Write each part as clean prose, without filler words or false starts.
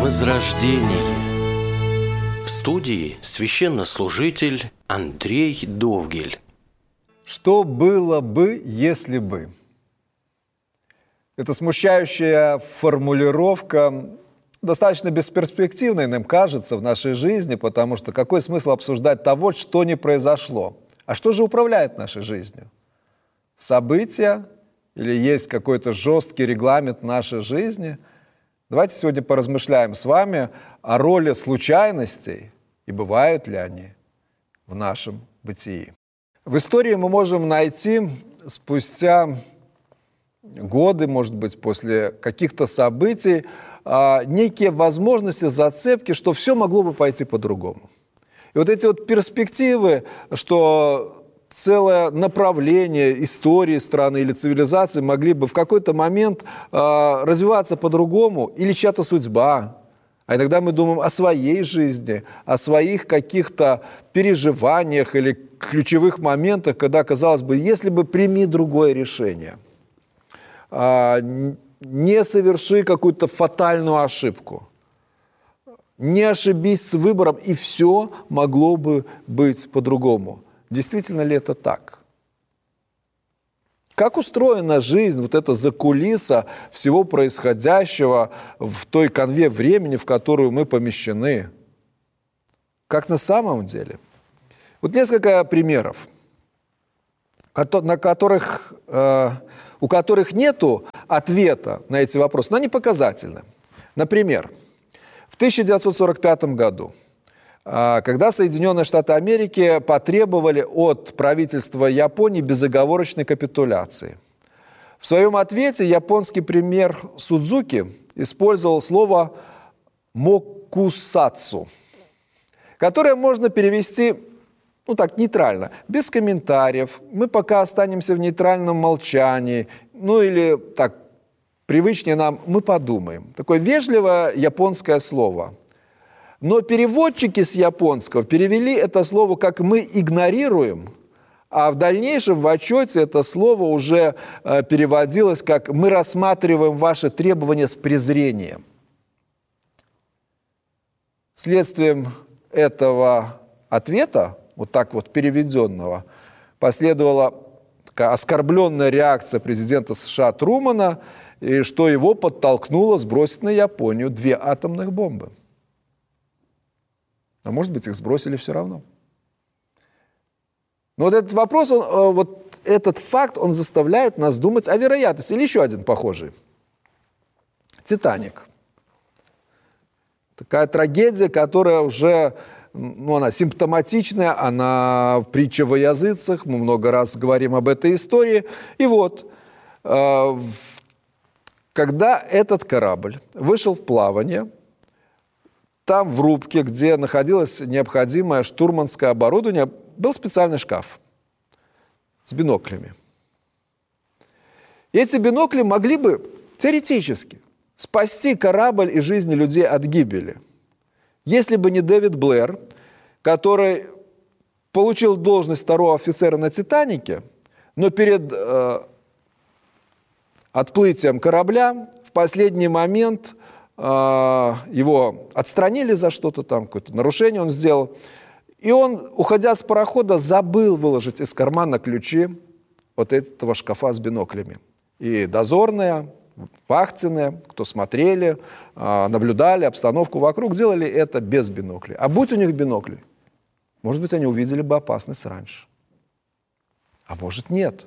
Возрождение. В студии священнослужитель Андрей Довгель. Что было бы, если бы? Эта смущающая формулировка достаточно бесперспективной, нам кажется, в нашей жизни, потому что какой смысл обсуждать того, что не произошло? А что же управляет нашей жизнью? События или есть какой-то жесткий регламент нашей жизни? Давайте сегодня поразмышляем с вами о роли случайностей и бывают ли они в нашем бытии. В истории мы можем найти спустя годы, может быть, после каких-то событий, некие возможности, зацепки, что все могло бы пойти по-другому. И вот эти вот перспективы, что целое направление истории страны или цивилизации могли бы в какой-то момент развиваться по-другому, или чья-то судьба. А иногда мы думаем о своей жизни, о своих каких-то переживаниях или ключевых моментах, когда, казалось бы, если бы прими другое решение, не соверши какую-то фатальную ошибку, не ошибись с выбором, и все могло бы быть по-другому. Действительно ли это так? Как устроена жизнь, вот эта закулиса всего происходящего в той канве времени, в которую мы помещены? Как на самом деле? Вот несколько примеров, у которых нету ответа на эти вопросы, но они показательны. Например, в 1945 году, когда Соединенные Штаты Америки потребовали от правительства Японии безоговорочной капитуляции. В своем ответе японский премьер Судзуки использовал слово «мокусацу», которое можно перевести, нейтрально, без комментариев. Мы пока останемся в нейтральном молчании, или так, привычнее нам, мы подумаем. Такое вежливое японское слово. Но переводчики с японского перевели это слово как «мы игнорируем», а в дальнейшем в отчете это слово уже переводилось как «мы рассматриваем ваши требования с презрением». Следствием этого ответа, вот так вот переведенного, последовала такая оскорбленная реакция президента США Трумэна, и что его подтолкнуло сбросить на Японию 2 атомных бомбы. А может быть, их сбросили все равно. Но вот этот вопрос, этот факт, он заставляет нас думать о вероятности. Или еще один похожий. «Титаник». Такая трагедия, которая уже, она симптоматичная, она притча во языцах, мы много раз говорим об этой истории. И вот, когда этот корабль вышел в плавание, там в рубке, где находилось необходимое штурманское оборудование, был специальный шкаф с биноклями. И эти бинокли могли бы теоретически спасти корабль и жизни людей от гибели, если бы не Дэвид Блэр, который получил должность 2-го офицера на «Титанике», но перед отплытием корабля в последний момент его отстранили за что-то там, какое-то нарушение он сделал. И он, уходя с парохода, забыл выложить из кармана ключи от этого шкафа с биноклями. И дозорные, вахтенные, кто смотрели, наблюдали обстановку вокруг, делали это без биноклей. А будь у них бинокли, может быть, они увидели бы опасность раньше. А может, нет.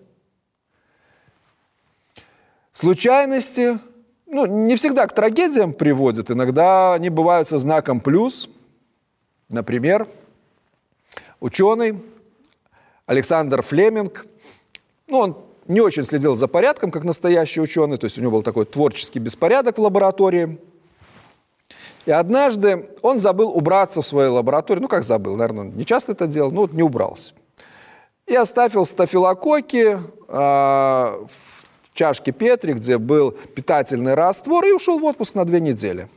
Случайности не всегда к трагедиям приводят, иногда они бывают со знаком плюс. Например, ученый Александр Флеминг, он не очень следил за порядком, как настоящий ученый, то есть у него был такой творческий беспорядок в лаборатории. И однажды он забыл убраться в своей лаборатории, как забыл, наверное, не часто это делал, не убрался. И оставил стафилококки в чашке Петри, где был питательный раствор, и ушел в отпуск на 2 недели.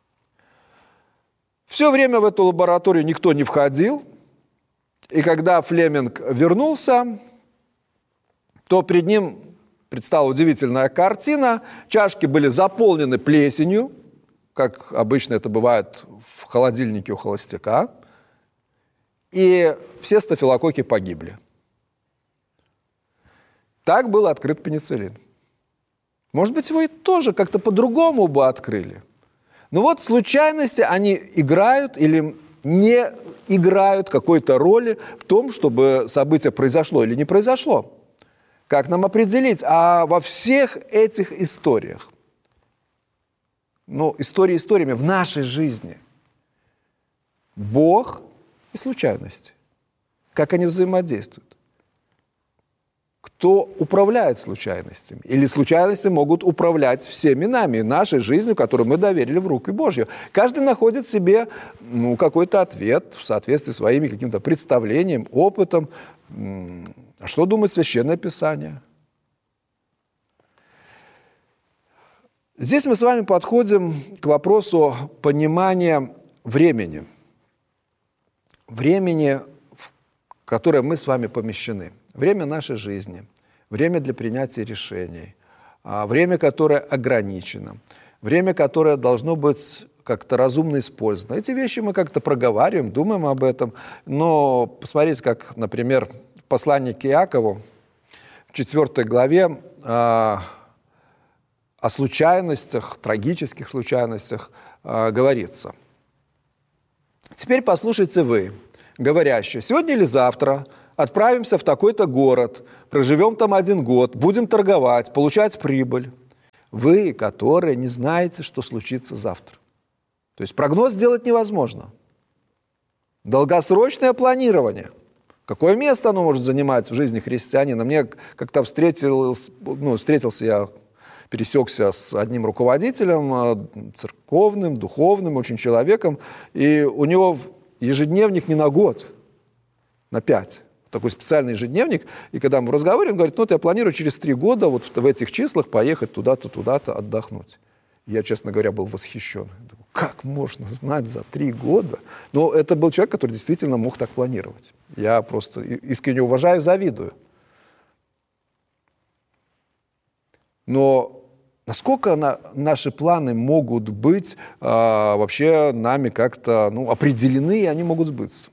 Все время в эту лабораторию никто не входил, и когда Флеминг вернулся, то перед ним предстала удивительная картина. Чашки были заполнены плесенью, как обычно это бывает в холодильнике у холостяка, и все стафилококки погибли. Так был открыт пенициллин. Может быть, его и тоже как-то по-другому бы открыли. Но вот случайности, они играют или не играют какой-то роли в том, чтобы событие произошло или не произошло. Как нам определить? А во всех этих историях, истории историями, в нашей жизни Бог и случайности. Как они взаимодействуют? Кто управляет случайностями? Или случайности могут управлять всеми нами, нашей жизнью, которую мы доверили в руки Божью? Каждый находит себе какой-то ответ в соответствии с своими каким-то представлением, опытом. А что думает Священное Писание? Здесь мы с вами подходим к вопросу понимания времени. Времени, в которое мы с вами помещены. Время нашей жизни, время для принятия решений, время, которое ограничено, время, которое должно быть как-то разумно использовано. Эти вещи мы как-то проговариваем, думаем об этом, но посмотрите, как, например, в послании к Иакову, в 4 главе, о случайностях, трагических случайностях говорится. «Теперь послушайте вы, говорящие, сегодня или завтра отправимся в такой-то город, проживем там 1 год, будем торговать, получать прибыль. Вы, которые не знаете, что случится завтра». То есть прогноз сделать невозможно. Долгосрочное планирование. Какое место оно может занимать в жизни христианина? Мне как-то встретился я, пересекся с одним руководителем, церковным, духовным, очень человеком, и у него ежедневник не на год, на 5. Такой специальный ежедневник, и когда мы разговариваем, он говорит, я планирую через 3 года вот в этих числах поехать туда-то, туда-то отдохнуть. Я, честно говоря, был восхищен. Думаю, как можно знать за 3 года? Но это был человек, который действительно мог так планировать. Я просто искренне уважаю, завидую. Но насколько наши планы могут быть вообще нами как-то определены, и они могут сбыться?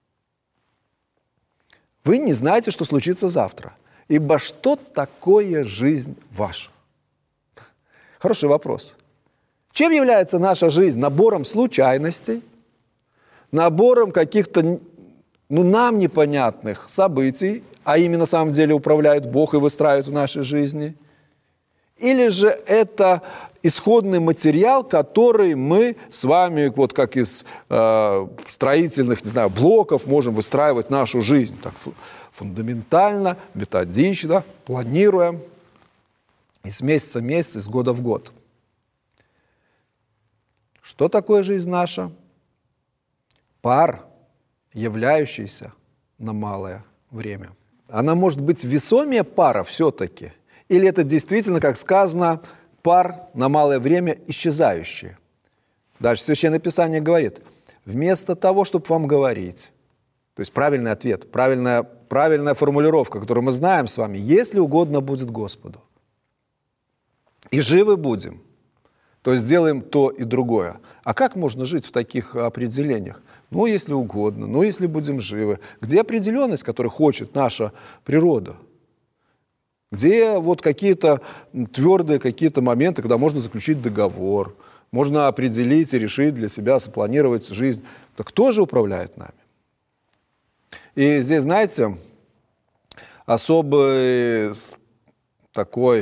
Вы не знаете, что случится завтра. Ибо что такое жизнь ваша? Хороший вопрос. Чем является наша жизнь? Набором случайностей, набором каких-то нам непонятных событий, а ими на самом деле управляет Бог и выстраивает в нашей жизни? Или же это исходный материал, который мы с вами, вот как из строительных, блоков, можем выстраивать нашу жизнь так фундаментально, методично, планируя из месяца в месяц, из года в год. Что такое жизнь наша? Пар, являющийся на малое время. Она может быть весомее пара все-таки? Или это действительно, как сказано, пар на малое время исчезающий? Дальше Священное Писание говорит, вместо того, чтобы вам говорить, то есть правильный ответ, правильная формулировка, которую мы знаем с вами, если угодно будет Господу, и живы будем, то сделаем то и другое. А как можно жить в таких определениях? Если угодно, если будем живы. Где определенность, которую хочет наша природа? Где вот какие-то твердые какие-то моменты, когда можно заключить договор, можно определить и решить для себя, запланировать жизнь. Так кто же управляет нами? И здесь, знаете, особый такой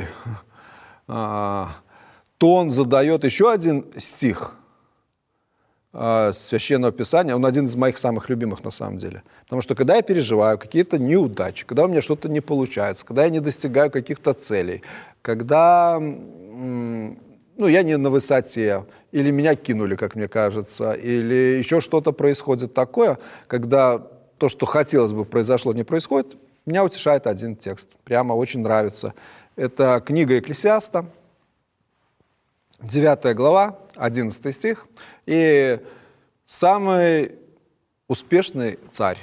тон задает еще один стих Священного Писания. Он один из моих самых любимых на самом деле. Потому что когда я переживаю какие-то неудачи, когда у меня что-то не получается, когда я не достигаю каких-то целей, когда я не на высоте, или меня кинули, как мне кажется, или еще что-то происходит такое, когда то, что хотелось бы произошло, не происходит, меня утешает один текст. Прямо очень нравится. Это книга Экклесиаста, 9 глава, 11 стих. И самый успешный царь,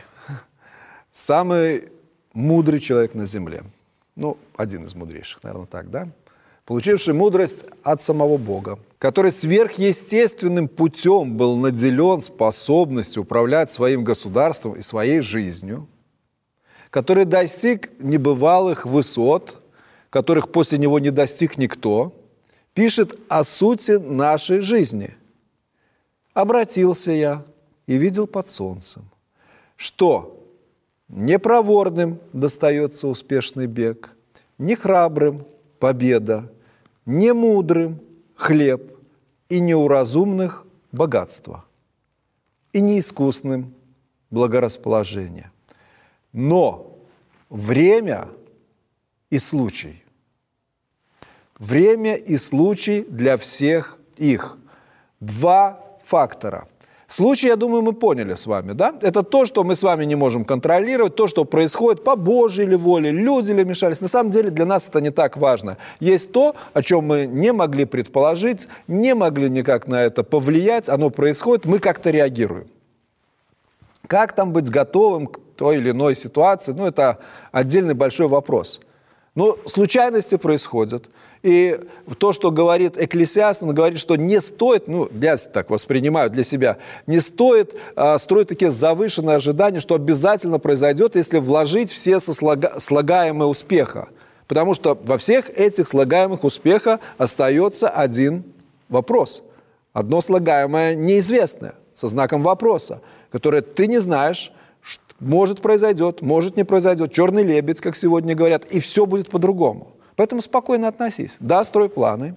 самый мудрый человек на земле, один из мудрейших, наверное, так, да? получивший мудрость от самого Бога, который сверхъестественным путем был наделен способностью управлять своим государством и своей жизнью, который достиг небывалых высот, которых после него не достиг никто, пишет о сути нашей жизни. «Обратился я и видел под солнцем, что не проворным достается успешный бег, не храбрым – победа, не мудрым – хлеб, и не у разумных – богатство, и не искусным – благорасположение. Но время и случай. Время и случай для всех их. Два фактора. Случай, я думаю, мы поняли с вами, да? Это то, что мы с вами не можем контролировать, то, что происходит по Божьей ли воле, люди ли мешались. На самом деле для нас это не так важно. Есть то, о чем мы не могли предположить, не могли никак на это повлиять, оно происходит, мы как-то реагируем. Как там быть готовым к той или иной ситуации, это отдельный большой вопрос. Но случайности происходят. И то, что говорит Экклесиаст, он говорит, что не стоит, я так воспринимаю для себя, не стоит строить такие завышенные ожидания, что обязательно произойдет, если вложить все слагаемые успеха. Потому что во всех этих слагаемых успеха остается один вопрос. Одно слагаемое неизвестное, со знаком вопроса, которое ты не знаешь, может произойдет, может не произойдет, черный лебедь, как сегодня говорят, и все будет по-другому. Поэтому спокойно относись. Да, строй планы,